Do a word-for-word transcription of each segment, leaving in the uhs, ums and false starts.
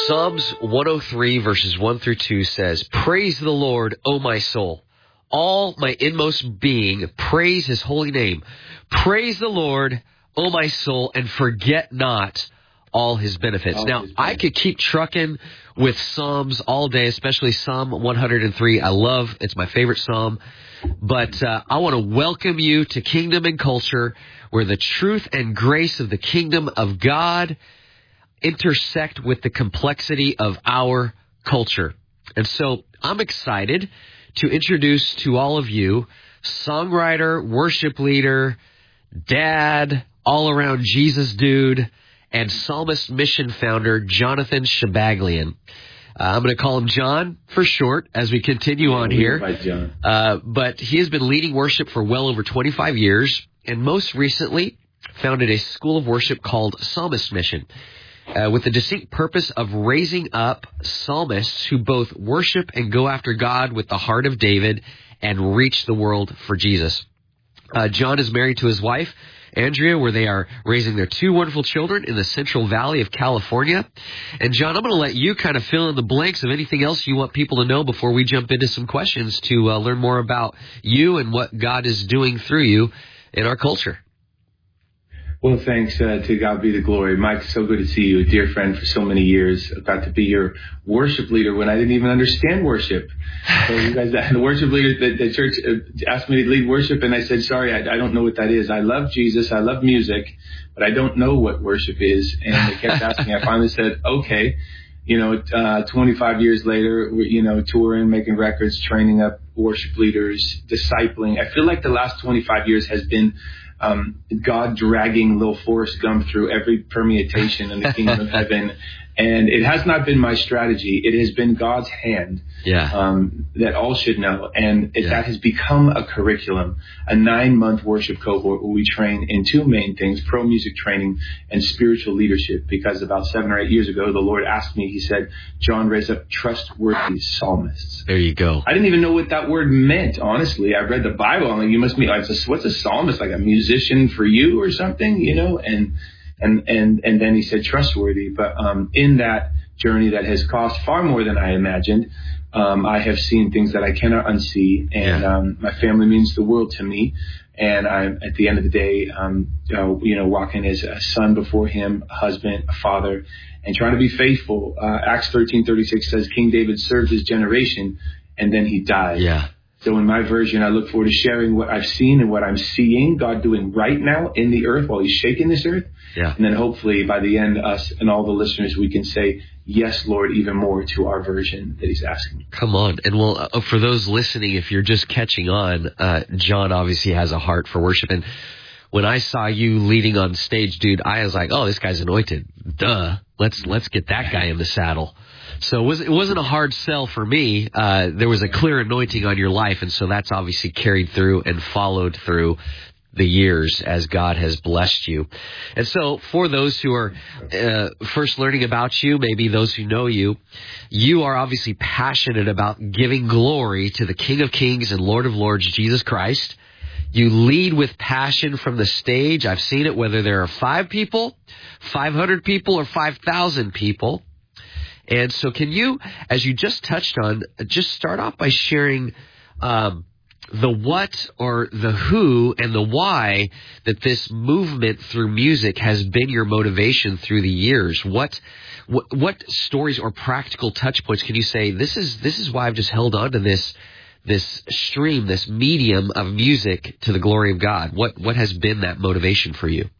Psalms one oh three verses one through two says, "Praise the Lord, O my soul. All my inmost being, praise his holy name. Praise the Lord, O my soul, and forget not all his benefits." All now, his benefits. I could keep trucking with Psalms all day, especially Psalm one oh three. I love, it's my favorite Psalm. But uh, I want to welcome you to Kingdom and Culture, where the truth and grace of the kingdom of God intersect with the complexity of our culture. And so I'm excited to introduce to all of you songwriter, worship leader, dad, all-around Jesus dude, and Psalmist Mission founder, Jonathan Shabaglian. Uh, I'm going to call him John for short as we continue Yeah, on we here. invite John. Uh, but he has been leading worship for well over twenty-five years, and most recently founded a school of worship called Psalmist Mission, uh, with the distinct purpose of raising up psalmists who both worship and go after God with the heart of David and reach the world for Jesus. Uh, John is married to his wife, Andrea, where they are raising their two wonderful children in the Central Valley of California. And John, I'm going to let you kind of fill in the blanks of anything else you want people to know before we jump into some questions to uh, learn more about you and what God is doing through you in our culture. Well, thanks uh, to God be the glory. Mike, so good to see you, a dear friend for so many years. I got to be your worship leader when I didn't even understand worship. So you guys, the worship leader, the, the church asked me to lead worship, and I said, sorry, I, I don't know what that is. I love Jesus, I love music, but I don't know what worship is. And they kept asking. I finally said, okay. You know, uh, twenty-five years later, we're, you know, touring, making records, training up worship leaders, discipling. I feel like the last twenty-five years has been um, God dragging little Forrest Gump through every permutation in the kingdom of heaven. And it has not been my strategy. It has been God's hand Yeah. um, that all should know. And it, Yeah. that has become a curriculum, a nine-month worship cohort where we train in two main things, pro music training and spiritual leadership. Because about seven or eight years ago, the Lord asked me, he said, John, raise up trustworthy psalmists. There you go. I didn't even know what that word meant, honestly. I read the Bible. I'm like, you must be like, what's a psalmist? Like a musician for you or something, you know? And And, and, and then he said trustworthy. But, um, in that journey that has cost far more than I imagined, um, I have seen things that I cannot unsee. And, Yeah. um, my family means the world to me. And I'm, at the end of the day, um, uh, you know, walking as a son before him, a husband, a father, and trying to be faithful. Uh, Acts thirteen thirty-six says King David served his generation and then he died. Yeah. So in my version, I look forward to sharing what I've seen and what I'm seeing God doing right now in the earth while he's shaking this earth. Yeah. And then hopefully by the end, us and all the listeners, we can say, yes, Lord, even more to our version that he's asking. Come on. And well, uh, for those listening, if you're just catching on, uh, John obviously has a heart for worship. And when I saw you leading on stage, dude, I was like, oh, this guy's anointed. Duh. Let's, let's get that guy in the saddle. So it, was, it wasn't a hard sell for me. Uh, there was a clear anointing on your life. And so that's obviously carried through and followed through the years as God has blessed you. And so for those who are uh, first learning about you, maybe those who know you, you are obviously passionate about giving glory to the King of Kings and Lord of Lords, Jesus Christ. You lead with passion from the stage. I've seen it, whether there are five people, five hundred people, or five thousand people. And so can you, as you just touched on, just start off by sharing um, the what or the who and the why that this movement through music has been your motivation through the years. What what, what stories or practical touch points can you say, this is this is why I've just held on to this this stream, this medium of music to the glory of God? What what has been that motivation for you?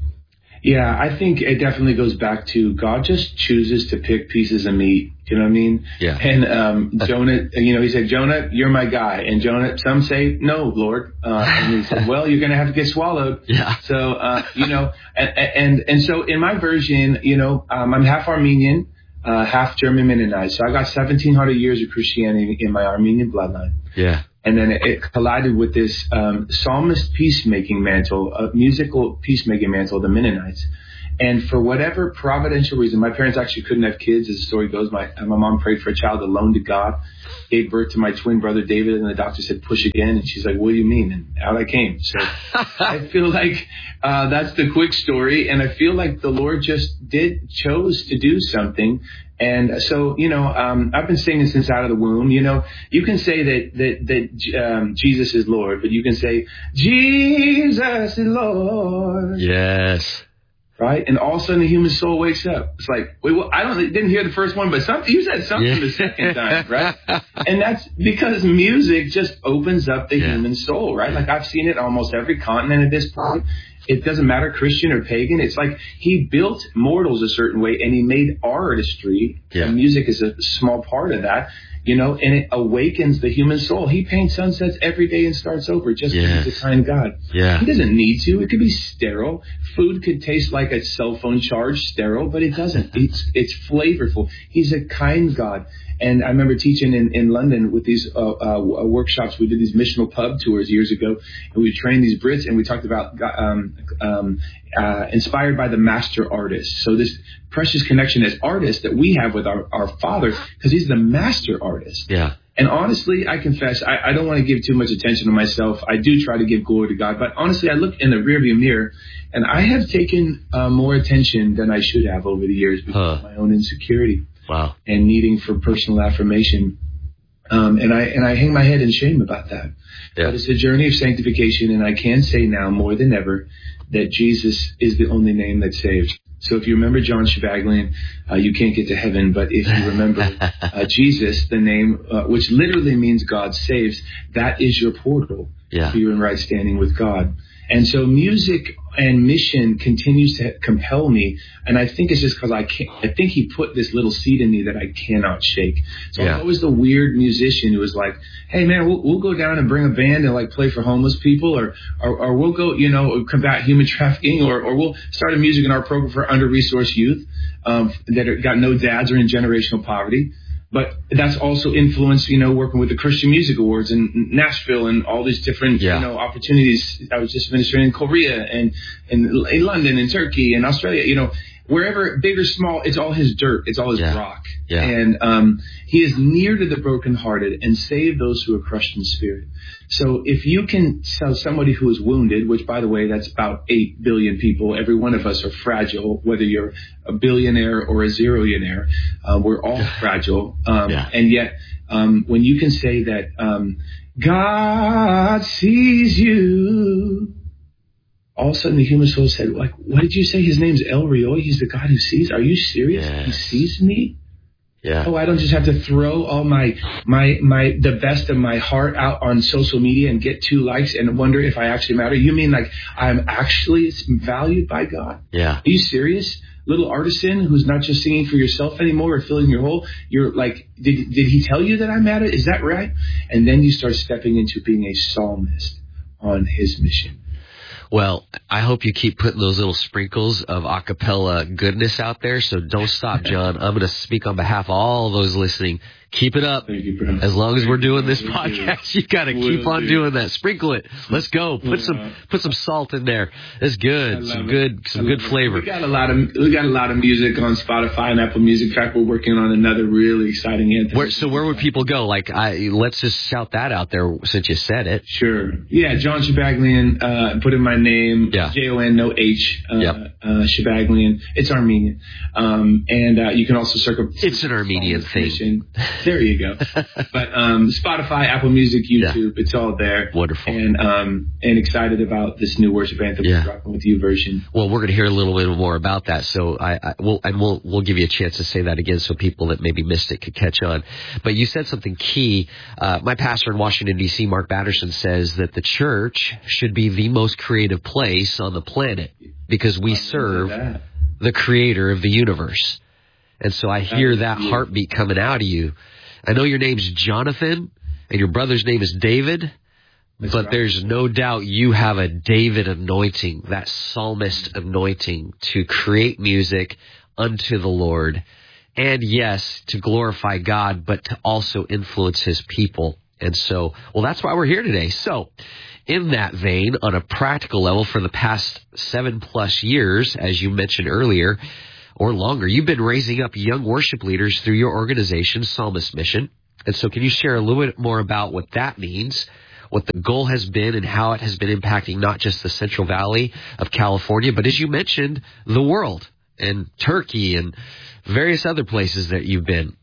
Yeah, I think it definitely goes back to God just chooses to pick pieces of meat. You know what I mean? Yeah. And um, Jonah, you know, he said, Jonah, you're my guy. And Jonah, some say, no, Lord. Uh, and he said, well, you're going to have to get swallowed. Yeah. So, uh, you know, and, and and so in my version, you know, um, I'm half Armenian, uh, half German Mennonite. So I got seventeen hundred years of Christianity in my Armenian bloodline. Yeah. And then it collided with this um, psalmist peacemaking mantle, a musical peacemaking mantle of the Mennonites. And for whatever providential reason, my parents actually couldn't have kids, as the story goes. My my mom prayed for a child alone to God, gave birth to my twin brother David, and the doctor said, push again. And she's like, what do you mean? And out I came. So I feel like uh, that's the quick story. And I feel like the Lord just did, chose to do something. And so, you know, um, I've been singing since out of the womb. You know, you can say that that that um, Jesus is Lord, but you can say Jesus is Lord. Yes. Right, and all of a sudden the human soul wakes up. It's like, wait, well, I don't didn't hear the first one, but something you said something yeah. the second time, right? And that's because music just opens up the yeah. human soul, right? Like I've seen it almost every continent at this point. It doesn't matter Christian or pagan. It's like he built mortals a certain way, and he made artistry. Yeah. And music is a small part of that. You know, and it awakens the human soul. He paints sunsets every day and starts over just because yes. he's a kind God. Yeah. He doesn't need to. It could be sterile. Food could taste like a cell phone charge, sterile, but it doesn't. It's it's flavorful. He's a kind God. And I remember teaching in, in London with these uh, uh, workshops. We did these missional pub tours years ago, and we trained these Brits, and we talked about um, um, uh, inspired by the master artist. So this precious connection as artists that we have with our, our Father, because he's the master artist. Yeah. And honestly, I confess, I, I don't want to give too much attention to myself. I do try to give glory to God. But honestly, I look in the rearview mirror, and I have taken uh, more attention than I should have over the years because huh. of my own insecurity. Wow. And needing for personal affirmation. Um, and I and I hang my head in shame about that. Yeah. But it's a journey of sanctification, and I can say now more than ever that Jesus is the only name that saves. So if you remember John Shabaglian, uh, you can't get to heaven. But if you remember uh, Jesus, the name, uh, which literally means God saves, that is your portal yeah. to your in right standing with God. And so music and mission continues to compel me. And I think it's just because I can't, I think he put this little seed in me that I cannot shake. So yeah. I'm always the weird musician who was like, hey man, we'll, we'll go down and bring a band and like play for homeless people, or, or, or we'll go, you know, combat human trafficking, or, or we'll start a music in our program for under-resourced youth, um, that are, got no dads or in generational poverty. But that's also influenced, you know, working with the Christian Music Awards in Nashville and all these different, yeah. you know, opportunities. I was just ministering in Korea and, and in London and Turkey and Australia, you know, wherever, big or small, it's all his dirt. It's all his yeah. rock. Yeah. And um, he is near to the brokenhearted and save those who are crushed in spirit. So if you can tell somebody who is wounded, which, by the way, that's about eight billion people. Every one of us are fragile, whether you're a billionaire or a zeroionaire. Uh, we're all fragile. Um, yeah. And yet, um, when you can say that um, God sees you, all of a sudden the human soul said, like, what did you say? His name's El Roi. He's the God who sees. Are you serious? Yes. He sees me? Yeah. Oh, I don't just have to throw all my, my, my, the best of my heart out on social media and get two likes and wonder if I actually matter. You mean like I'm actually valued by God? Yeah. Are you serious? Little artisan who's not just singing for yourself anymore or filling your hole. You're like, did, did he tell you that I matter? Is that right? And then you start stepping into being a psalmist on his mission. Well, I hope you keep putting those little sprinkles of a cappella goodness out there. So don't stop, John. I'm going to speak on behalf of all those listening. Keep it up. Thank you, bro. As long as we're doing this podcast, you got to keep on doing that. Sprinkle it. Let's go. Put some put some salt in there. It's good. Some good some good flavor. We got a lot of we got a lot of music on Spotify and Apple Music. In fact, we're working on another really exciting anthem. Where, so where would people go? Like, I let's just shout that out there since you said it. Sure. Yeah, John Shabaglian. Uh, put in my name. Yeah. J O N, no H. Uh, yep. uh, Shabaglian. It's Armenian. Um, and uh, you can also circle. It's an Armenian thing. There you go. But um, Spotify, Apple Music, YouTube, yeah. It's all there. Wonderful. And um, and excited about this new worship anthem yeah. we're dropping with you version. Well, we're going to hear a little bit more about that. So I, I will, and we'll we'll give you a chance to say that again, so people that maybe missed it could catch on. But you said something key. Uh, my pastor in Washington D C, Mark Batterson, says that the church should be the most creative place on the planet because we serve the Creator of the universe. And so I hear that heartbeat coming out of you. I know your name's Jonathan and your brother's name is David, That's but right. There's no doubt you have a David anointing, that psalmist anointing to create music unto the Lord. And yes, to glorify God, but to also influence his people And so, well, that's why we're here today. So in that vein, on a practical level, for the past seven plus years, as you mentioned earlier, or longer, you've been raising up young worship leaders through your organization, Psalmist Mission. And so can you share a little bit more about what that means, what the goal has been, and how it has been impacting not just the Central Valley of California, but as you mentioned, the world and Turkey and various other places that you've been?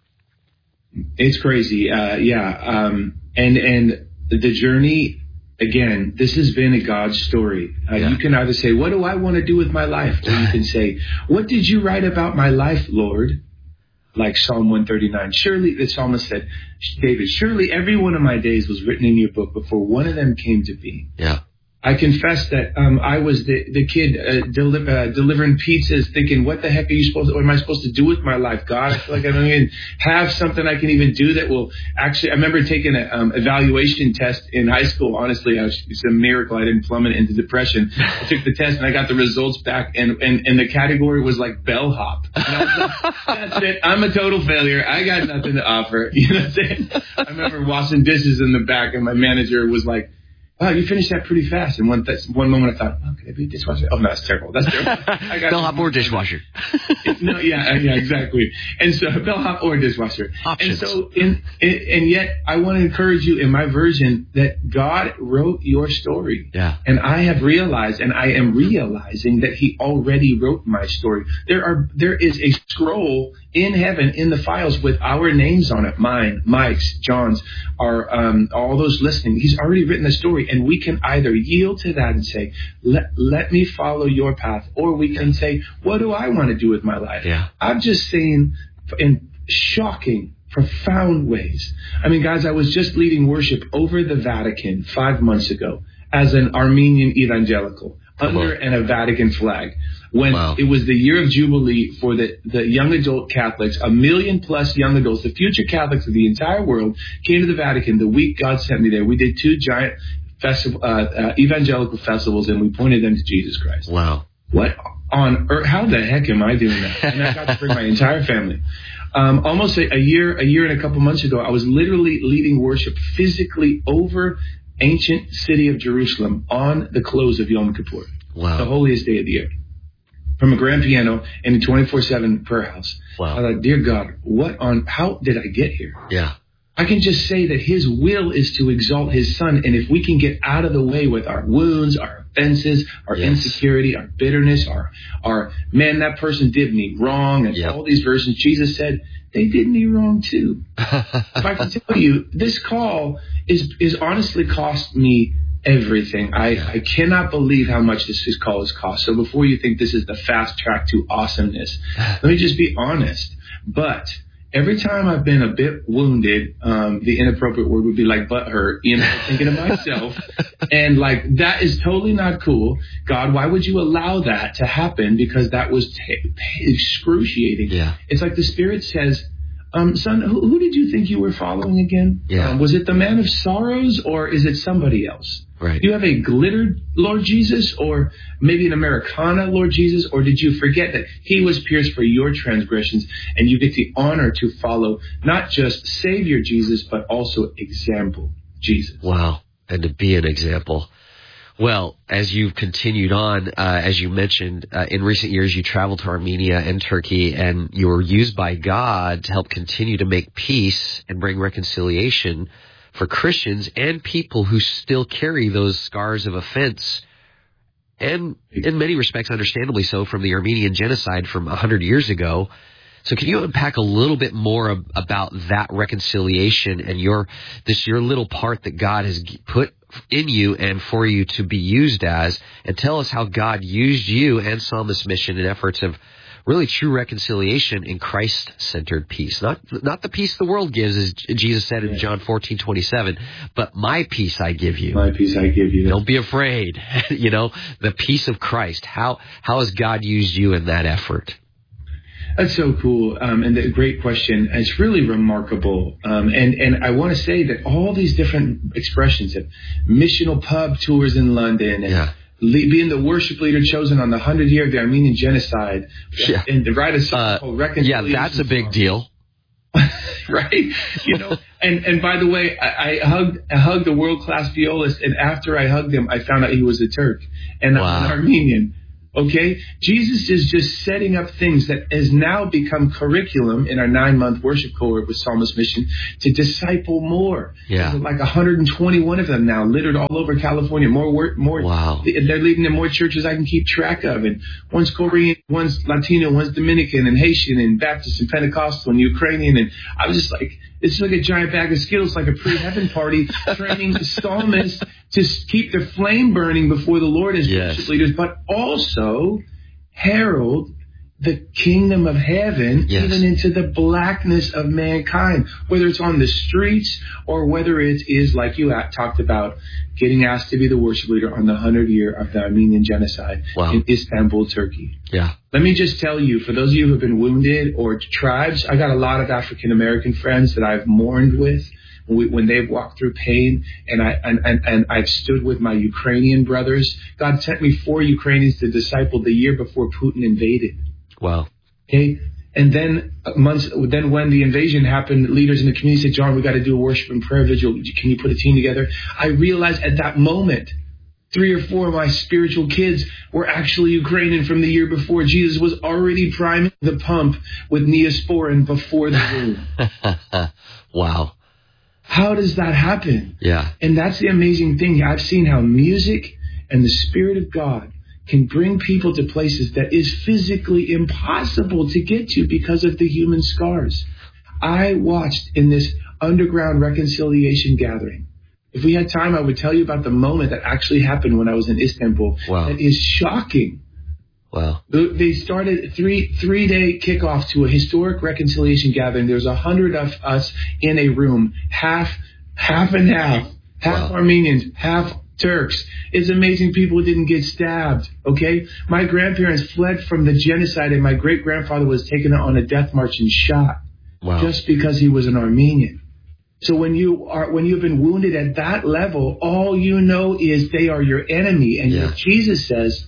It's crazy. Uh, yeah. Um, and, and the journey, again, this has been a God story. Uh, yeah. You can either say, what do I want to do with my life? Or you can say, what did you write about my life, Lord? Like Psalm one thirty-nine. Surely, the psalmist said, David, surely every one of my days was written in your book before one of them came to be. Yeah. I confess that um, I was the the kid uh, deli- uh, delivering pizzas, thinking, "What the heck are you supposed? To, what am I supposed to do with my life, God? I feel like I don't even have something I can even do that will actually." I remember taking an um, evaluation test in high school. Honestly, I was, it's a miracle I didn't plummet into depression. I took the test and I got the results back, and and, and the category was like bellhop. And I was like, "That's it. I'm a total failure. I got nothing to offer." You know what I'm saying? I remember washing dishes in the back, and my manager was like, "Wow, you finished that pretty fast." And one th- one moment I thought, "Oh, could I be a dishwasher?" Oh, no, that's terrible. That's terrible. I got bellhop or dishwasher. no, yeah, yeah, exactly. And so bellhop or dishwasher. Options. And so, in, in, and yet, I want to encourage you in my version that God wrote your story. Yeah. And I have realized, and I am realizing that He already wrote my story. There are, there is a scroll in heaven in the files with our names on it, mine, Mike's, John's, our um, all those listening. He's already written the story. And we can either yield to that and say, let, let me follow your path, or we can say, what do I want to do with my life? Yeah. I'm just saying in shocking, profound ways. I mean, guys, I was just leading worship over the Vatican five months ago as an Armenian evangelical under and a Vatican flag. When wow. it was the year of Jubilee for the, the young adult Catholics, a million plus young adults, the future Catholics of the entire world, came to the Vatican the week God sent me there. We did two giant Festival, uh, uh, evangelical festivals, and we pointed them to Jesus Christ. Wow. What on earth? How the heck am I doing that? And I got to bring my entire family. Um, almost a, a year, a year and a couple months ago, I was literally leading worship physically over ancient city of Jerusalem on the close of Yom Kippur. Wow. The holiest day of the year. From a grand piano and a twenty-four seven prayer house. Wow. I thought, dear God, what on, how did I get here? Yeah. I can just say that His will is to exalt His Son. And if we can get out of the way with our wounds, our offenses, our yes. insecurity, our bitterness, our, our, man, that person did me wrong. And yep. all these verses, Jesus said, they did me wrong too. If I can tell you, this call is, is honestly cost me everything. I, yeah. I cannot believe how much this, this call has cost. So before you think this is the fast track to awesomeness, let me just be honest. But every time I've been a bit wounded, um, the inappropriate word would be like butthurt, you know, thinking of myself. And like, that is totally not cool. God, why would you allow that to happen? Because that was t- excruciating. Yeah. It's like the Spirit says, um, son, who, who did you think you were following again? Yeah. Um, was it the man of sorrows, or is it somebody else? Right. Do you have a glittered Lord Jesus, or maybe an Americana Lord Jesus, or did you forget that He was pierced for your transgressions, and you get the honor to follow not just Savior Jesus, but also example Jesus? Wow. And to be an example. Well, as you've continued on, uh, as you mentioned, uh, in recent years you traveled to Armenia and Turkey, and you were used by God to help continue to make peace and bring reconciliation for Christians and people who still carry those scars of offense, and in many respects, understandably so, from the Armenian genocide from one hundred years ago. So can you unpack a little bit more ab- about that reconciliation and your this your little part that God has put in you and for you to be used as, and tell us how God used you and Psalmist Mission in efforts of really true reconciliation in Christ-centered peace. Not not the peace the world gives, as Jesus said in John fourteen twenty-seven, but my peace I give you. My peace I give you. Don't be afraid. You know, the peace of Christ. How how has God used you in that effort? That's so cool, um, and a great question. It's really remarkable, um, and and I want to say that all these different expressions of missional pub tours in London, and yeah. being the worship leader chosen on the hundredth year of the Armenian genocide, yeah. and to write a song uh, called Reconciliation. Yeah, that's a big song. deal. Right? You know, And and by the way, I, I hugged I hugged a world class violist, and after I hugged him, I found out he was a Turk and Wow. I'm an Armenian. Okay, Jesus is just setting up things that has now become curriculum in our nine-month worship cohort with Psalmist Mission to disciple more. Yeah. There's like one hundred twenty-one of them now, littered all over California. More work, more. Wow. They're leading to more churches I can keep track of. And one's Korean, one's Latino, one's Dominican, and Haitian, and Baptist, and Pentecostal, and Ukrainian. And I was just like, it's like a giant bag of Skittles, like a pre-heaven party, training psalmists to keep the flame burning before the Lord as Yes. worship leaders, but also herald the kingdom of heaven Yes. even into the blackness of mankind, whether it's on the streets or whether it is, like you talked about, getting asked to be the worship leader on the hundred year of the Armenian genocide Wow. in Istanbul, Turkey. Yeah. Let me just tell you, for those of you who have been wounded or tribes, I got a lot of African American friends that I've mourned with when they've walked through pain, and I and, and, and I've stood with my Ukrainian brothers. God sent me four Ukrainians to disciple the year before Putin invaded. Wow. Okay, and then months, then when the invasion happened, leaders in the community said, "John, we got to do a worship and prayer vigil. Can you put a team together?" I realized at that moment, three or four of my spiritual kids were actually Ukrainian from the year before. Jesus was already priming the pump with Neosporin before the room. Wow. How does that happen? Yeah. And that's the amazing thing. I've seen how music and the Spirit of God can bring people to places that is physically impossible to get to because of the human scars. I watched in this underground reconciliation gathering. If we had time, I would tell you about the moment that actually happened when I was in Istanbul. Wow. That is shocking. Wow. They started three three day kickoff to a historic reconciliation gathering. There's a hundred of us in a room, half half and half, half Wow. Armenians, half Turks. It's amazing people didn't get stabbed. Okay, my grandparents fled from the genocide, and my great grandfather was taken on a death march and shot Wow. just because he was an Armenian. So when you are when you've been wounded at that level, all you know is they are your enemy, and Yeah. yet Jesus says,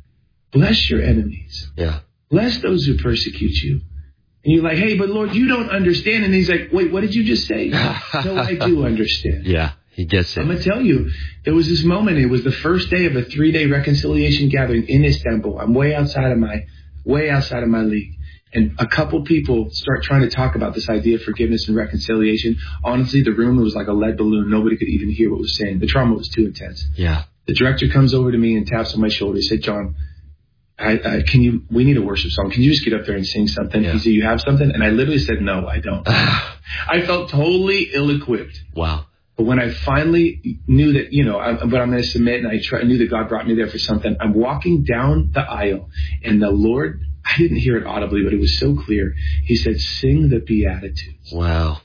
bless your enemies. Yeah. Bless those who persecute you. And you're like, hey, but Lord, you don't understand. And he's like, wait, what did you just say? No, I do understand. Yeah. He gets it. I'm going to tell you, there was this moment. It was the first day of a three-day reconciliation gathering in Istanbul. I'm way outside of my, way outside of my league. And a couple people start trying to talk about this idea of forgiveness and reconciliation. Honestly, the room was like a lead balloon. Nobody could even hear what was saying. The trauma was too intense. Yeah. The director comes over to me and taps on my shoulder. He said, John, I, I, can you, we need a worship song. Can you just get up there and sing something? Yeah. He said, you have something? And I literally said, no, I don't. I felt totally ill-equipped. Wow. But when I finally knew that, you know, I, but I'm going to submit, and I, try, I knew that God brought me there for something, I'm walking down the aisle, and the Lord, I didn't hear it audibly, but it was so clear. He said, sing the Beatitudes. Wow.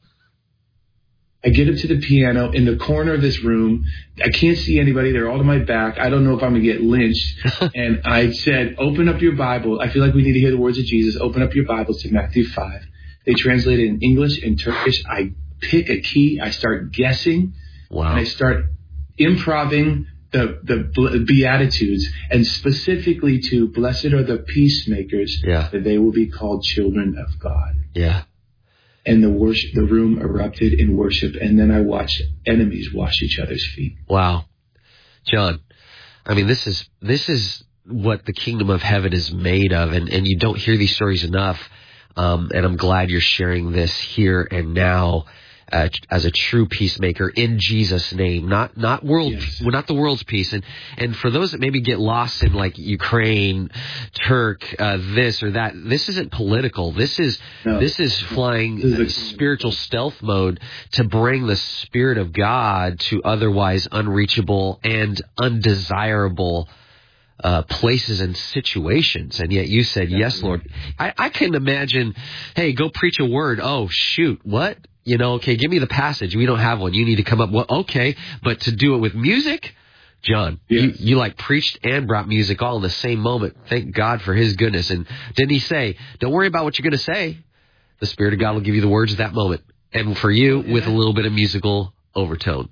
I get up to the piano in the corner of this room. I can't see anybody. They're all to my back. I don't know if I'm going to get lynched. And I said, open up your Bible. I feel like we need to hear the words of Jesus. Open up your Bibles to Matthew five. They translate it in English and Turkish. I pick a key. I start guessing. Wow. And I start improving the, the Beatitudes, and specifically to blessed are the peacemakers, Yeah. that they will be called children of God. Yeah. And the worship, the room erupted in worship, and then I watched enemies wash each other's feet. Wow. John, I mean, this is this is what the kingdom of heaven is made of, and, and you don't hear these stories enough, um, and I'm glad you're sharing this here and now uh, as a true peacemaker in Jesus' name, not not world, Yes. well, not the world's peace. And and for those that maybe get lost in like Ukraine, Turk, uh, this or that, this isn't political. This is No. this is flying This is uh, a- spiritual stealth mode to bring the Spirit of God to otherwise unreachable and undesirable uh, places and situations. And yet you said, yes, Lord. I, I can imagine, hey, go preach a word. Oh, shoot, what? You know, okay, give me the passage. We don't have one. You need to come up. Well, okay, but to do it with music, John, Yes. you, you like preached and brought music all in the same moment. Thank God for his goodness. And didn't he say, don't worry about what you're going to say. The Spirit of God will give you the words at that moment. And for you, with a little bit of musical overtone.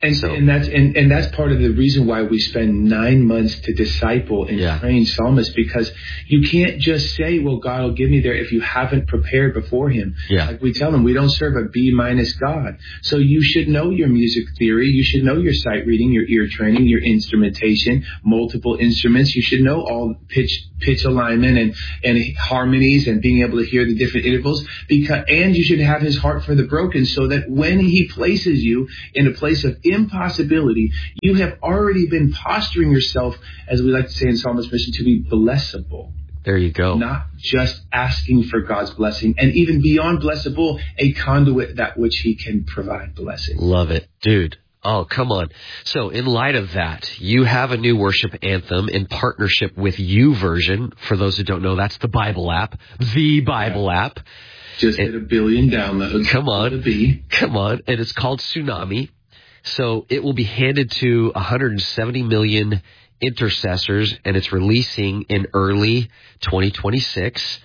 And, so, and that's and, and that's part of the reason why we spend nine months to disciple and yeah. train psalmists, because you can't just say, well, God will give me there if you haven't prepared before him. Yeah. Like we tell them, we don't serve a B minus God. So you should know your music theory. You should know your sight reading, your ear training, your instrumentation, multiple instruments. You should know all pitch pitch alignment and, and harmonies and being able to hear the different intervals. Because and you should have his heart for the broken, so that when he places you in a place of impossibility, you have already been posturing yourself, as we like to say in Psalmist Mission, to be blessable. There you go. Not just asking for God's blessing, and even beyond blessable, a conduit that which he can provide blessing. Love it, dude. Oh, come on. So in light of that, you have a new worship anthem in partnership with YouVersion. For those who don't know, that's the Bible app, the Bible yeah. app. Just hit a billion downloads. Come on. Come on. And it's called Tsunami. So it will be handed to one hundred seventy million intercessors, and it's releasing in early twenty twenty-six.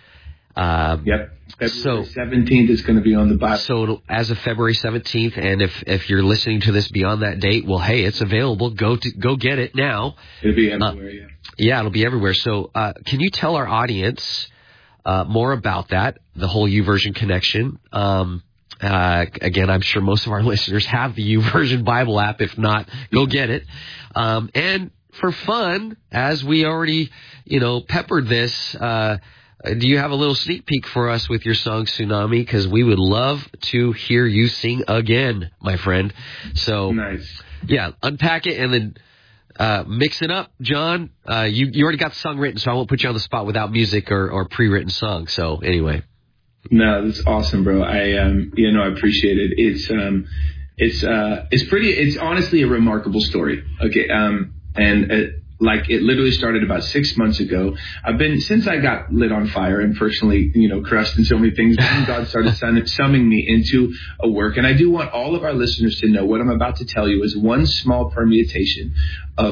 Um, yep. February so, seventeenth is going to be on the Bible. So it'll, as of February seventeenth, and if, if you're listening to this beyond that date, well, hey, it's available. Go to go get it now. It'll be everywhere, uh, yeah. Yeah, it'll be everywhere. So uh, can you tell our audience uh, more about that, the whole YouVersion connection? Um Uh, again, I'm sure most of our listeners have the YouVersion Bible app. If not, go get it. Um, and for fun, as we already, you know, peppered this, uh, do you have a little sneak peek for us with your song Tsunami? Because we would love to hear you sing again, my friend. So, nice. Yeah, unpack it and then uh, mix it up, John. Uh, you, you already got the song written, so I won't put you on the spot without music or, or pre-written song. So anyway. No, that's awesome, bro. I, um, you know, I appreciate it. It's, um, it's, uh, it's pretty, it's honestly a remarkable story. Okay. Um, and, uh, like it literally started about six months ago. I've been, since I got lit on fire and personally, you know, crushed in so many things, God started summing me into a work. And I do want all of our listeners to know what I'm about to tell you is one small permutation of,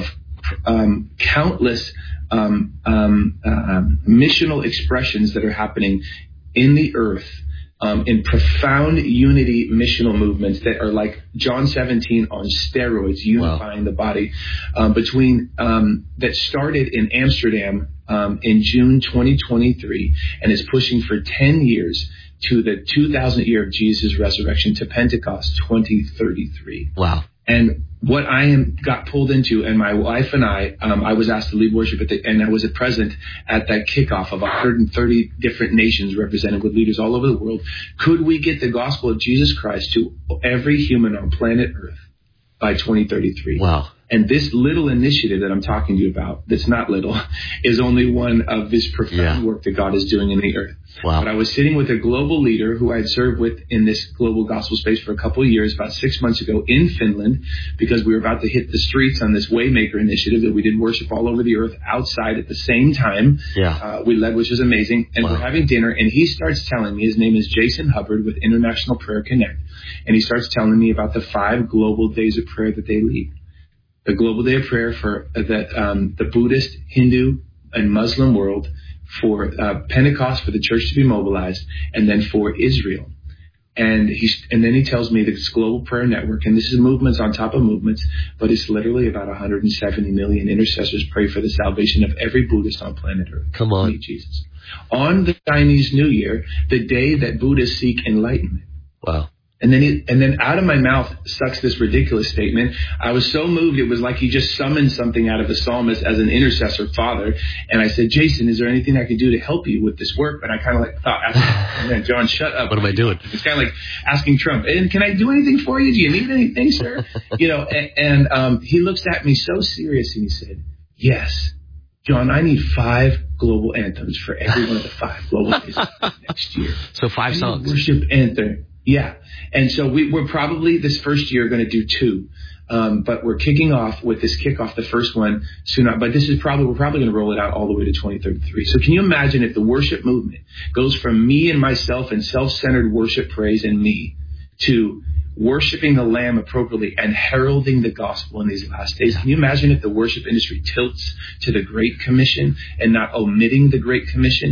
um, countless, um, um, uh, missional expressions that are happening in the earth, um, in profound unity missional movements that are like John seventeen on steroids, unifying wow. the body, um, between, um, that started in Amsterdam, um, in June twenty twenty-three and is pushing for ten years to the two thousandth year of Jesus' resurrection, to Pentecost twenty thirty-three. Wow. And what I am got pulled into, and my wife and I, um, I was asked to lead worship at the, and I was present at that kickoff of one hundred thirty different nations represented with leaders all over the world. Could we get the gospel of Jesus Christ to every human on planet Earth by twenty thirty-three? Wow. And this little initiative that I'm talking to you about, that's not little, is only one of this profound yeah. work that God is doing in the earth. Wow. But I was sitting with a global leader who I had served with in this global gospel space for a couple of years, about six months ago in Finland, because we were about to hit the streets on this Waymaker initiative that we did worship all over the earth outside at the same time. Yeah. Uh, we led, which was amazing. And wow. we're having dinner, and he starts telling me, his name is Jason Hubbard with International Prayer Connect, and he starts telling me about the five global days of prayer that they lead. The Global Day of Prayer for uh, the, um, the Buddhist, Hindu, and Muslim world, for uh, Pentecost, for the church to be mobilized, and then for Israel. And he's, and then he tells me this global prayer network, and this is movements on top of movements, but it's literally about one hundred seventy million intercessors pray for the salvation of every Buddhist on planet Earth. Come on. Meet Jesus. On the Chinese New Year, the day that Buddhists seek enlightenment. Wow. And then he, and then out of my mouth sucks this ridiculous statement. I was so moved, it was like he just summoned something out of the psalmist as an intercessor father. And I said, Jason, is there anything I could do to help you with this work? And I kind of like thought, asking, man, John, shut up. What am I doing? It's kind of like asking Trump, and can I do anything for you? Do you need anything, sir? You know, and, and um, he looks at me so serious and he said, yes, John, I need five global anthems for every one of the five global days next year. So five I songs. Worship anthem. Yeah. And so we, we're probably this first year going to do two. Um, but we're kicking off with this kickoff, the first one soon. But this is probably, we're probably going to roll it out all the way to twenty thirty-three. So can you imagine if the worship movement goes from me and myself and self-centered worship, praise, and me to worshiping the Lamb appropriately and heralding the gospel in these last days? Can you imagine if the worship industry tilts to the Great Commission and not omitting the Great Commission?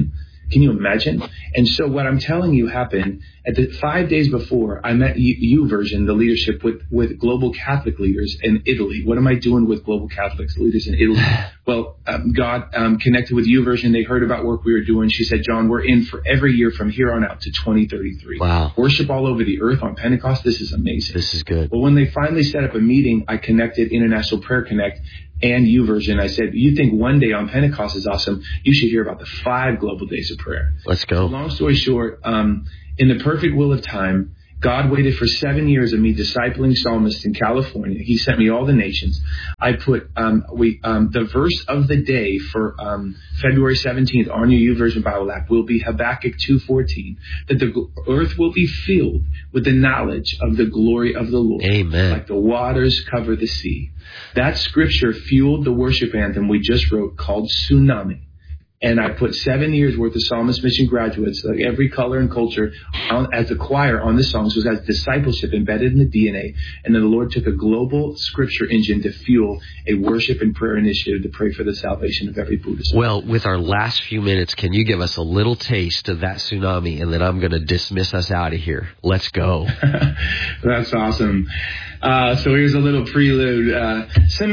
Can you imagine? And so what I'm telling you happened at the five days before I met U Version, the leadership with, with global Catholic leaders in Italy. What am I doing with global Catholic leaders in Italy? Well, um, God um, connected with U Version. They heard about work we were doing. She said, John, we're in for every year from here on out to twenty thirty-three. Wow. Worship all over the earth on Pentecost. This is amazing. This is good. Well, when they finally set up a meeting, I connected International Prayer Connect and U Version. I said, you think one day on Pentecost is awesome? You should hear about the five global days of prayer. Let's go. So long story short, um, in the perfect will of time, God waited for seven years of me discipling psalmists in California. He sent me all the nations. I put um, we um, the verse of the day for um, February seventeenth on your U Version Bible app will be Habakkuk two fourteen, that the earth will be filled with the knowledge of the glory of the Lord. Amen. Like the waters cover the sea. That scripture fueled the worship anthem we just wrote called Tsunami. And I put seven years worth of Psalmist Mission graduates, like every color and culture, on, as a choir on this song. So it has discipleship embedded in the D N A. And then the Lord took a global scripture engine to fuel a worship and prayer initiative to pray for the salvation of every Buddhist. Well, with our last few minutes, can you give us a little taste of that tsunami? And then I'm going to dismiss us out of here. Let's go. That's awesome. Uh, so here's a little prelude. Uh,